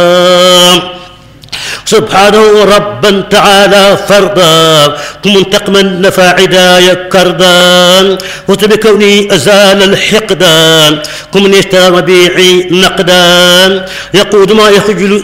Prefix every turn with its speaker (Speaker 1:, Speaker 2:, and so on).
Speaker 1: سبحانه ربا تعالى فردا منتقما نفى عدايا كردا وبكوني أزال الحقدان كمن اشترى ربيعي نقدا يقود ما يخجل